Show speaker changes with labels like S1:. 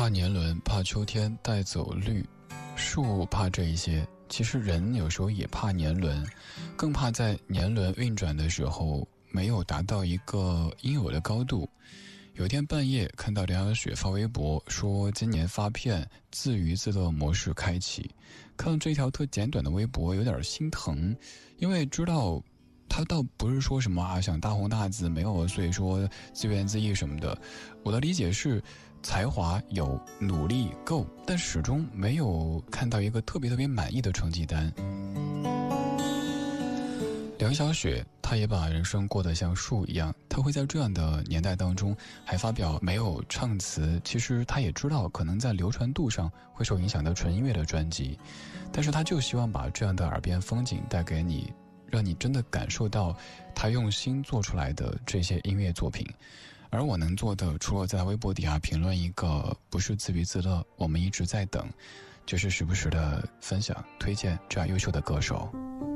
S1: 怕年轮，怕秋天带走绿，树怕这一些。其实人有时候也怕年轮，更怕在年轮运转的时候没有达到一个应有的高度。有一天半夜看到梁晓雪发微博说今年发片自娱自乐模式开启，看到这条特简短的微博有点心疼，因为知道他倒不是说什么想大红大紫，没有所以说自怨自艾什么的。我的理解是才华有，努力够，但始终没有看到一个特别满意的成绩单。梁晓雪她也把人生过得像树一样，她会在这样的年代当中还发表没有唱词，其实她也知道可能在流传度上会受影响的纯音乐的专辑，但是她就希望把这样的耳边风景带给你，让你真的感受到她用心做出来的这些音乐作品。而我能做的，除了在微博底下评论一个不是自娱自乐，我们一直在等，就是时不时的分享推荐这样优秀的歌手。